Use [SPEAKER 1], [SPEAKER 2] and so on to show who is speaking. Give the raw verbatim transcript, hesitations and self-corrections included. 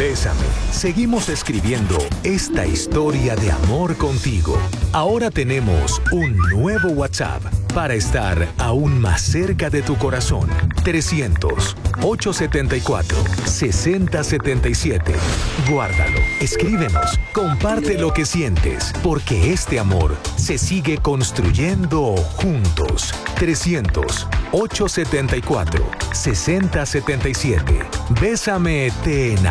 [SPEAKER 1] Bésame. Seguimos escribiendo esta historia de amor contigo. Ahora tenemos un nuevo WhatsApp para estar aún más cerca de tu corazón. trescientos, ochocientos setenta y cuatro, sesenta setenta y siete. Guárdalo, escríbenos, comparte lo que sientes, porque este amor se sigue construyendo juntos. trescientos, ochocientos setenta y cuatro, sesenta setenta y siete. Bésame, te enamoro.